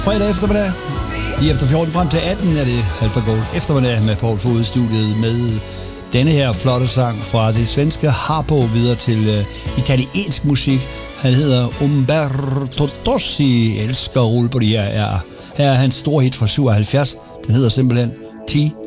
Fredag eftermiddag. Lige efter 14 frem til 18 er det Alfa Gold eftermiddag med Paul Fod i studiet med denne her flotte sang fra det svenske Harpo videre til italiensk musik. Han hedder Umberto Tozzi. Jeg elsker at rulle på det her. Her er hans store hit fra 77. Den hedder simpelthen Ti